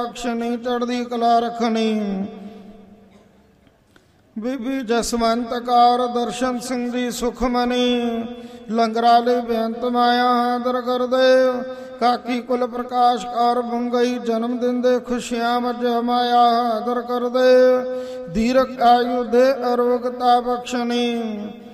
ਬਖਸ਼ਣੀ ਚੜ੍ਹਦੀ ਕਲਾ ਰੱਖਣੀ। ਬੀਬੀ ਜਸਵੰਤ ਕੌਰ ਦਰਸ਼ਨ ਸਿੰਘ ਜੀ ਸੁਖਮਨੀ ਲੰਗਰਾਲੀ ਬੇਅੰਤ ਮਾਇਆ ਆਦਰ ਕਰਦੇ। ਕਾਕੀ ਕੁਲ ਪ੍ਰਕਾਸ਼ ਕੌਰ ਬੰਗਈ ਜਨਮ ਦਿਨ ਦੇ ਖੁਸ਼ੀਆਂ ਮੱਝ ਮਾਇਆ ਆਦਰ ਕਰਦੇ। ਦੀਰਘ ਆਯੁ ਦੇ ਅਰੋਗਤਾ ਬਖਸ਼ਣੀ।